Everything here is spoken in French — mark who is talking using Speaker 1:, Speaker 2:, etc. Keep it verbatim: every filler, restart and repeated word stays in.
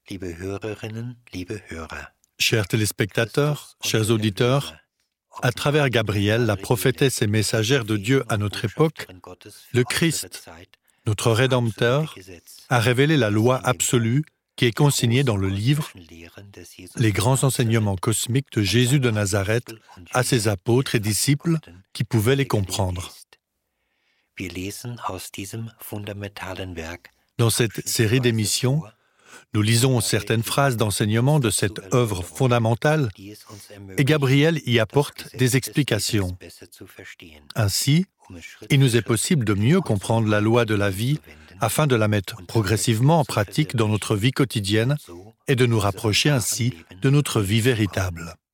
Speaker 1: liebe Hörerinnen, liebe Hörer.
Speaker 2: Chers téléspectateurs, chers auditeurs, à travers Gabriel, la prophétesse et messagère de Dieu à notre époque, le Christ, notre Rédempteur, a révélé la loi absolue qui est consignée dans le livre « Les grands enseignements cosmiques de Jésus de Nazareth à ses apôtres et disciples qui pouvaient les comprendre ». Dans cette série d'émissions, nous lisons certaines phrases d'enseignement de cette œuvre fondamentale et Gabriel y apporte des explications. Ainsi, il nous est possible de mieux comprendre la loi de la vie afin de la mettre progressivement en pratique dans notre vie quotidienne et de nous rapprocher ainsi de notre vie véritable.